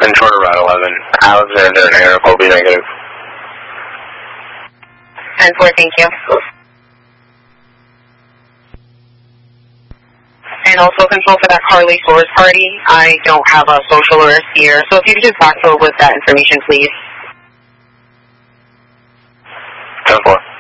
short of Route 11. Alexander and Eric will be negative. 10-4, thank you. And also control for that Carly Soares party. I don't have a social alert here, so if you could just backfill with that information, please. 10-4.